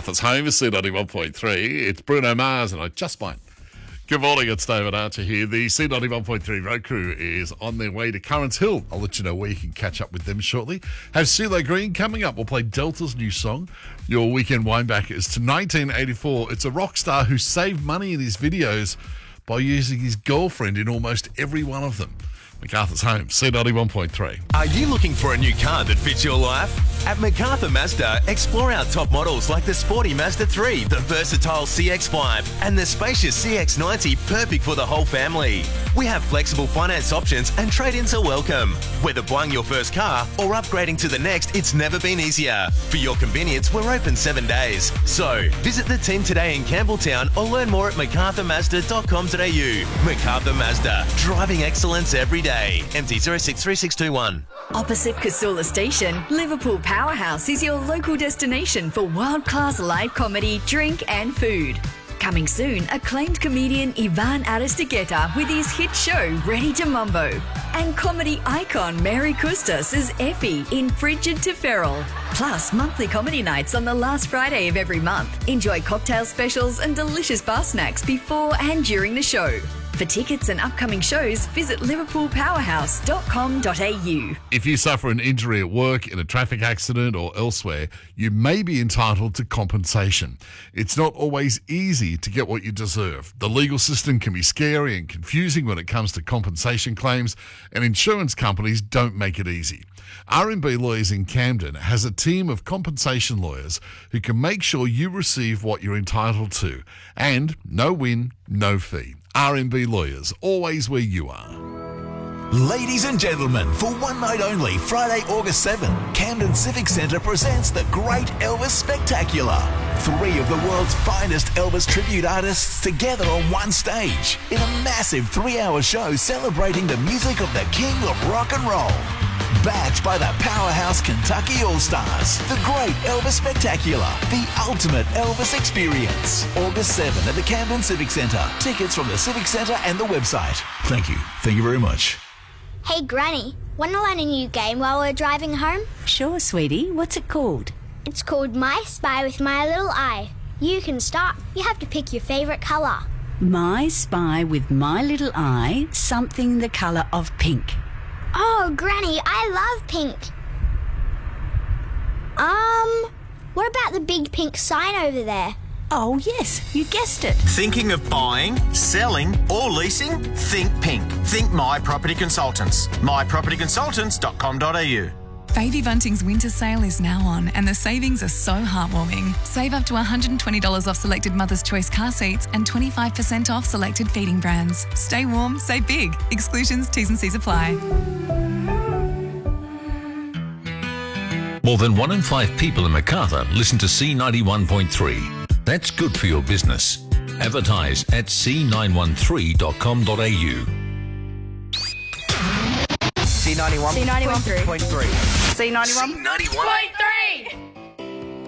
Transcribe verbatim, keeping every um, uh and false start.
MacArthur's Home is C ninety-one point three. It's Bruno Mars and I Just Might. Good morning, it's David Archer here. The C ninety-one point three road crew is on their way to Currants Hill. I'll let you know where you can catch up with them shortly. Have CeeLo Green coming up. We'll play Delta's new song. Your weekend wineback is to nineteen eighty-four. It's a rock star who saved money in his videos by using his girlfriend in almost every one of them. MacArthur's Home, C ninety-one point three. Are you looking for a new car that fits your life? At MacArthur Mazda, explore our top models like the sporty Mazda three, the versatile C X five, and the spacious C X ninety, perfect for the whole family. We have flexible finance options and trade-ins are welcome. Whether buying your first car or upgrading to the next, it's never been easier. For your convenience, we're open seven days. So, visit the team today in Campbelltown or learn more at macarthur mazda dot com dot a u. MacArthur Mazda, driving excellence every day. M T zero six three six two one. Opposite Casula Station, Liverpool Powerhouse is your local destination for world-class live comedy, drink and food. Coming soon, acclaimed comedian Ivan Aristeguieta with his hit show Ready to Mumbo. And comedy icon Mary Custas as Effie in Frigid to Feral. Plus, monthly comedy nights on the last Friday of every month. Enjoy cocktail specials and delicious bar snacks before and during the show. For tickets and upcoming shows, visit liverpool powerhouse dot com dot a u. If you suffer an injury at work, in a traffic accident or elsewhere, you may be entitled to compensation. It's not always easy to get what you deserve. The legal system can be scary and confusing when it comes to compensation claims, and insurance companies don't make it easy. R and B Lawyers in Camden has a team of compensation lawyers who can make sure you receive what you're entitled to. And no win, no fee. R and B Lawyers, always where you are. Ladies and gentlemen, for one night only, Friday, August seventh, Camden Civic Centre presents the Great Elvis Spectacular. Three of the world's finest Elvis tribute artists together on one stage in a massive three-hour show celebrating the music of the king of rock and roll. Backed by the powerhouse Kentucky All-Stars, the Great Elvis Spectacular, the ultimate Elvis experience. August seventh at the Camden Civic Centre. Tickets from the Civic Centre and the website. Thank you. Thank you very much. Hey, Granny, want to learn a new game while we're driving home? Sure, sweetie. What's it called? It's called My Spy with My Little Eye. You can start. You have to pick your favourite colour. My Spy with My Little Eye, something the colour of pink. Oh, Granny, I love pink. Um, what about the big pink sign over there? Oh, yes, you guessed it. Thinking of buying, selling or leasing? Think pink. Think My Property Consultants. my property consultants dot com dot a u. Baby Bunting's winter sale is now on and the savings are so heartwarming. Save up to one hundred twenty dollars off selected Mother's Choice car seats and twenty-five percent off selected feeding brands. Stay warm, save big. Exclusions, T's and C's apply. More than one in five people in MacArthur listen to C ninety-one point three. That's good for your business. Advertise at c nine one three dot com dot a u. C ninety-one C ninety-one point three. C ninety-one ninety-one point three.